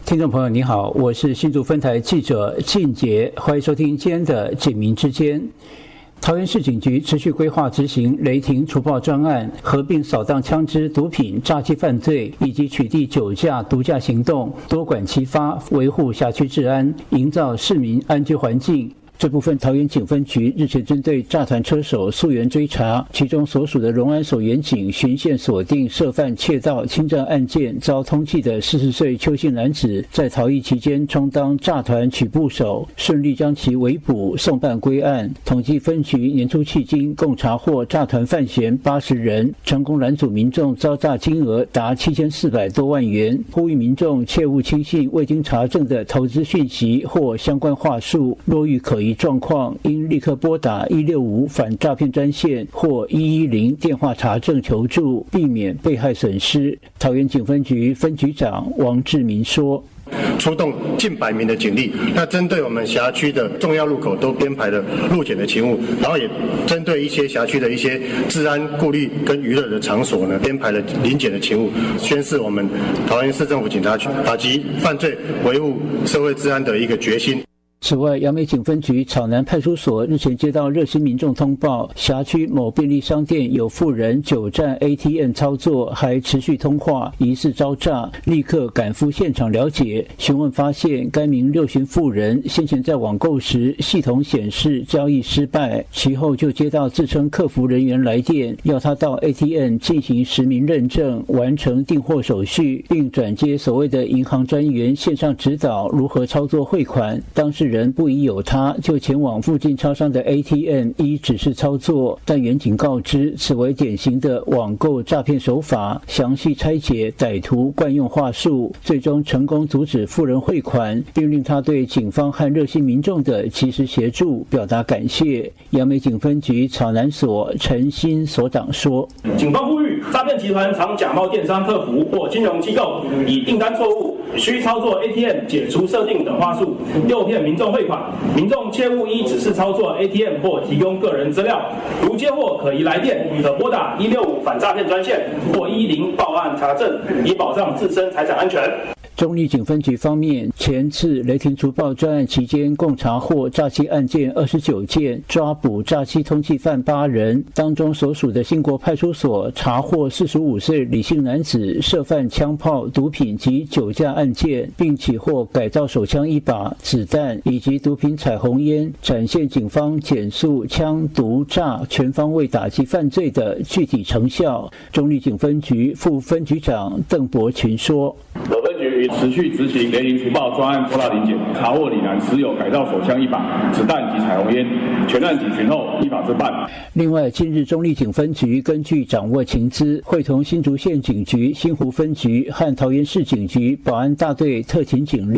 听众朋友你好，我是新竹分台记者靳杰，欢迎收听今天的警民之间。桃园市警局持续规划执行雷霆除暴专案，合并扫荡枪支、毒品、诈欺犯罪以及取缔酒驾、毒驾行动，多管齐发，维护辖区治安，营造市民安居环境。这部分桃园警分局日前针对诈团车手溯源追查，其中所属的荣安所员警循线锁定涉犯窃盗、侵占案件遭通缉的40岁邱姓男子，在逃逸期间充当诈团取部手，顺利将其围捕送办归案。统计分局年初迄今共查获诈团犯嫌80人，成功拦阻民众遭诈金额达7400多万元。呼吁民众切勿轻信未经查证的投资讯息或相关话术，若遇可疑状况，应立刻拨打165反诈骗专线或110电话查证求助，避免被害损失。桃园警分局分局长王志明说， 出动近100名的警力，那针对我们辖区的重要路口都编排了路检的勤务，然后也针对一些辖区的一些治安顾虑跟娱乐的场所呢，编排了临检的勤务，宣示我们桃园市政府警察局打击犯罪、维护社会治安的一个决心。 此外，杨梅警分局草南派出所日前接到热心民众通报，辖区某便利商店有妇人久站 ATM 操作，还持续通话，疑似招诈，立刻赶赴现场了解，询问发现该名6旬妇人先前在网购时系统显示交易失败，其后就接到自称客服人员来电，要他到 ATM 进行实名认证，完成订货手续，并转接所谓的银行专员线上指导如何操作汇款。当事人不疑有他，就前往附近超商的 ATM 依指示操作，但员警告知此为典型的网购诈骗手法，详细拆解歹徒惯用话术，最终成功阻止妇人汇款，并令他对警方和热心民众的及时协助表达感谢。杨梅警分局草南所陈新所长说， 警方呼吁诈骗集团常假冒电商客服或金融机构，以订单错误、需操作 ATM 解除设定等话术诱骗民众汇款，民众切勿依指示操作 ATM 或提供个人资料，如接获可疑来电，可拨打165反诈骗专线或110报案查证，以保障自身财产安全。 中壢警分局方面，前次雷霆除暴专案期间，共查获诈欺案件29件，抓捕诈欺通缉犯8人，当中所属的兴国派出所查获45岁李姓男子涉犯枪炮、毒品及酒驾案件，并起获改造手枪1把、子弹以及毒品彩虹烟，展现警方减速枪毒诈全方位打击犯罪的具体成效。中壢警分局副分局长邓伯群说， 我分局持续执行雷霆除暴专案扩大临检，查获李男持有改造手枪1把、子弹及彩虹烟，全案警询后依法侦办。 另外，近日中壢警分局根据掌握情资，会同新竹县警局、新湖分局和桃园市警局保安大队特勤警力